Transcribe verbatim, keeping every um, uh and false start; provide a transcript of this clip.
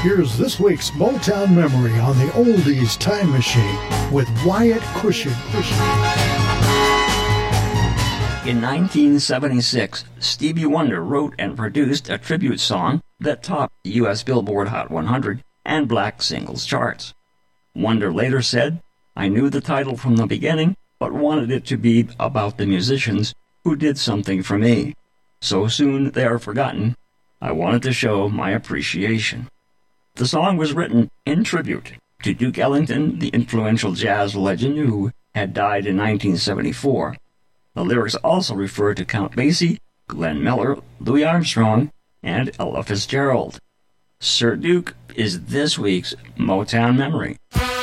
Here's this week's Motown Memory on the Oldies Time Machine with Wyatt Cushion. In nineteen seventy-six, Stevie Wonder wrote and produced a tribute song that topped the U S Billboard Hot one hundred and Black Singles charts. Wonder later said, "I knew the title from the beginning, but wanted it to be about the musicians who did something for me. So soon they are forgotten, I wanted to show my appreciation." The song was written in tribute to Duke Ellington, the influential jazz legend who had died in nineteen seventy-four. The lyrics also refer to Count Basie, Glenn Miller, Louis Armstrong, and Ella Fitzgerald. Sir Duke is this week's Motown Memory.